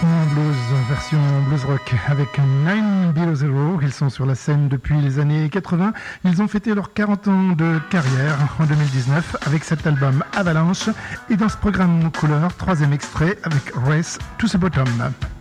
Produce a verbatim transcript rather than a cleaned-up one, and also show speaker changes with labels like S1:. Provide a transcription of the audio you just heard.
S1: Blues, version blues rock avec Nine Below Zero. Ils sont sur la scène depuis les années quatre-vingts. Ils ont fêté leurs quarante ans de carrière en deux mille dix-neuf avec cet album Avalanche. Et dans ce programme couleur, troisième extrait avec Race to the Bottom.